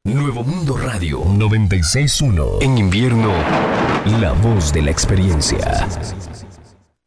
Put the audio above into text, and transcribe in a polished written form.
Nuevo Mundo Radio 96.1. En invierno, la voz de la experiencia.